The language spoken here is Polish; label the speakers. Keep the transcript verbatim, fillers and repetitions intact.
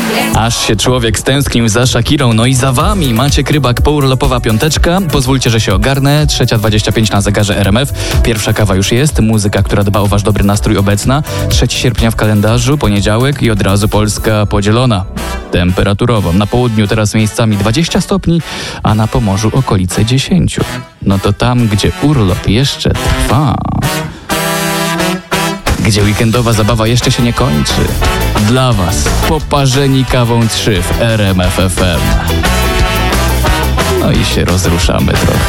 Speaker 1: Aż się człowiek stęsknił za Shakirą, no i za wami. Maciek Rybak, pourlopowa piąteczka. Pozwólcie, że się ogarnę. Trzecia dwadzieścia pięć na zegarze R M F. Pierwsza kawa już jest. Muzyka, która dba o wasz dobry nastrój, obecna. trzeciego sierpnia w kalendarzu, poniedziałek i od razu Polska podzielona. Temperaturowo. Na południu teraz miejscami dwadzieścia stopni, a na Pomorzu okolice dziesięć. No to tam, gdzie urlop jeszcze trwa, gdzie weekendowa zabawa jeszcze się nie kończy. Dla was poparzeni kawą trzy w R M F F M. No i się rozruszamy trochę.